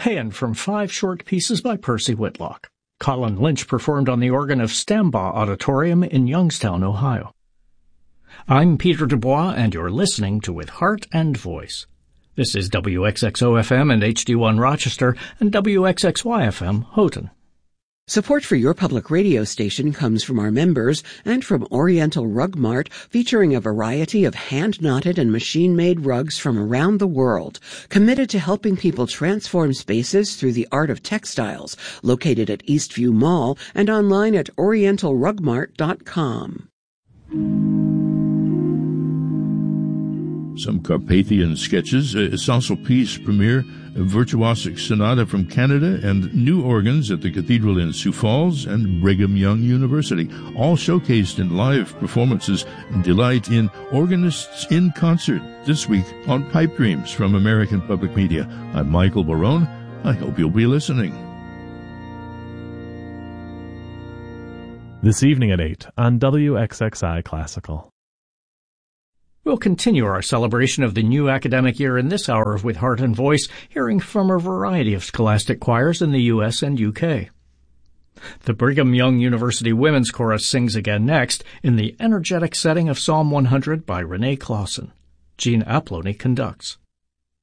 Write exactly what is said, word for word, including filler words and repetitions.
Paean from five short pieces by Percy Whitlock. Colin Lynch performed on the organ of Stambaugh Auditorium in Youngstown, Ohio. I'm Peter Dubois, and you're listening to With Heart and Voice. This is W X X O F M and H D one Rochester and W X X Y F M Houghton. Support for your public radio station comes from our members and from Oriental Rug Mart, featuring a variety of hand-knotted and machine-made rugs from around the world, committed to helping people transform spaces through the art of textiles, located at Eastview Mall and online at oriental rug mart dot com. Some Carpathian sketches, a Sassel Piece premiere, a virtuosic sonata from Canada, and new organs at the Cathedral in Sioux Falls and Brigham Young University, all showcased in live performances. Delight in Organists in Concert this week on Pipe Dreams from American Public Media. I'm Michael Barone. I hope you'll be listening. This evening at eight on W X X I Classical. We'll continue our celebration of the new academic year in this hour of With Heart and Voice, hearing from a variety of scholastic choirs in the U S and U K. The Brigham Young University Women's Chorus sings again next in the energetic setting of Psalm one hundred by Renee Clausen. Jean Aplony conducts.